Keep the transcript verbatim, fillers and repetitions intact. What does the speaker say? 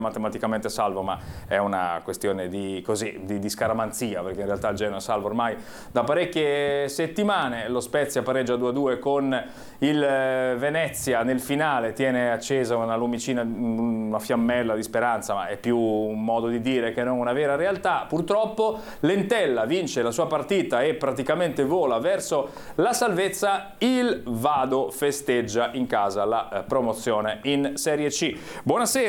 matematicamente salvo, ma è una questione di, così, di, di scaramanzia, perché in realtà il Genoa è salvo ormai da parecchie settimane. Lo Spezia pareggia due a due con il Venezia, nel finale tiene accesa una lumicina, una fiammella di speranza, ma è più un modo di dire che non una vera realtà. Purtroppo l'Entella vince la sua partita e praticamente vola verso la salvezza. Il Vado festeggia in casa la promozione in Serie C. Buonasera.